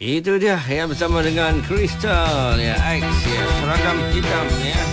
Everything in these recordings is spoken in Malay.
Itu dia ya, bersama dengan Crystal ya, X ya, seragam hitam ya.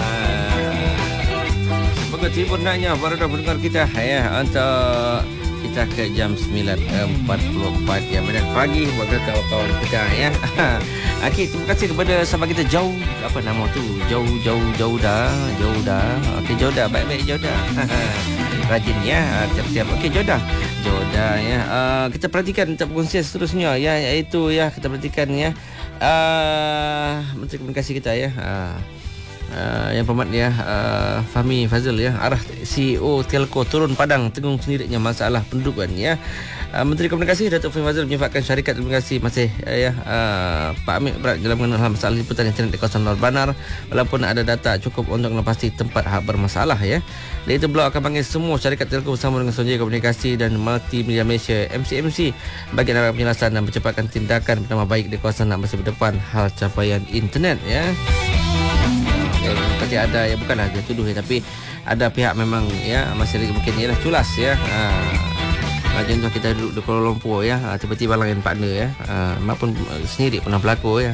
Semoga terhibur naknya para pendengar kita ya, untuk kita ke jam 9.44 ya, pada pagi bagi kawan-kawan kita ya. Okey, terima kasih kepada sahabat kita jauh, apa nama tu? Jauh dah. Okey, jauh dah, baik-baik jauh dah. Rajin ya, tiap-tiap. Okey, Jodah ya. Kita perhatikan untuk perkongsian seterusnya ya, iaitu ya, kita perhatikan ya, Menteri Komunikasi kita ya, yang berhormat ya, Fahmi Fazil ya, arah CEO Telco turun padang tenggung sendirinya masalah pendudukan ya. Menteri Komunikasi Datuk Fahmi Fazil menyifatkan syarikat komunikasi masih Pak Amir berat dalam mengenal masalah liputan internet di kawasan Luar Banar, walaupun ada data cukup untuk melepasi tempat hak bermasalah ya. Dan itu beliau akan panggil semua syarikat telco bersama dengan Sonjaya Komunikasi dan Multimedia Malaysia MCMC bagi arah penjelasan dan percepatkan tindakan pertama baik di kawasan nak masa berdepan hal capaian internet ya. Seperti ada ya, bukanlah dia tuduh ya, tapi ada pihak memang ya masih mungkin ialah culas ya. Contoh kita duduk di Kuala Lumpur ya, tiba-tiba langit partner ya, maupun sendiri pernah berlaku ya,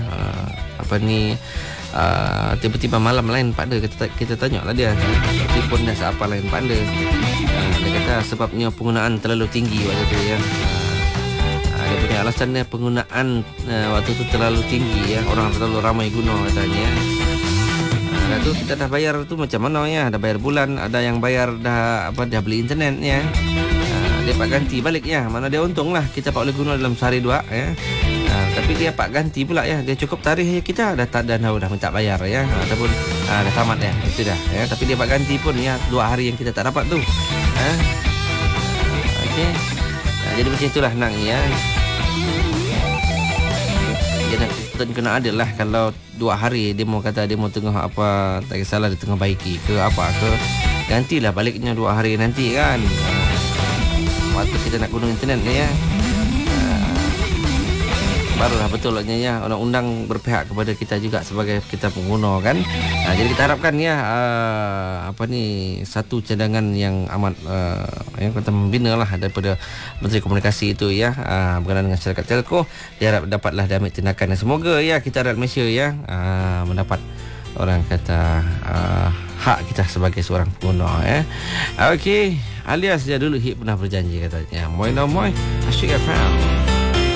tiba-tiba malam lain partner, kita tanya lah dia, telefon dah siapa lain partner. Dia kata sebabnya penggunaan terlalu tinggi waktu tu ya. Dia punya alasannya penggunaan waktu tu terlalu tinggi ya, orang terlalu ramai guna katanya. Tu kita dah bayar tu macam mana ya, dah bayar bulan, ada yang bayar dah beli internet ya. Dia pak ganti balik ya, mana dia untung lah, kita pak boleh guna dalam sehari dua ya. Tapi dia pak ganti pula ya, dia cukup tarikh kita dah minta bayar ya, ataupun dah tamat ya, itu dah ya. Tapi dia pak ganti pun ya 2 hari yang kita tak dapat tu. Okey. Jadi macam itulah nang ya. Dia kena adil lah, kalau 2 hari dia mau kata dia mau tengah apa, tak kisahlah dia tengah baiki ke apa ke, gantilah baliknya 2 hari nanti kan, waktu kita nak guna internet ni ya. Barulah betulnya ya, undang-undang berpihak kepada kita juga sebagai kita pengguna kan. Jadi kita harapkan ya, satu cadangan yang amat yang kata membina lah daripada Menteri Komunikasi itu ya, berkenaan dengan syarikat telco, diharap dapatlah diambil tindakan. Dan semoga ya kita rakyat Malaysia ya mendapat orang kata hak kita sebagai seorang pengguna ya. Okey, alias dia dulu hit pernah berjanji katanya, moi no moi, asyik FM.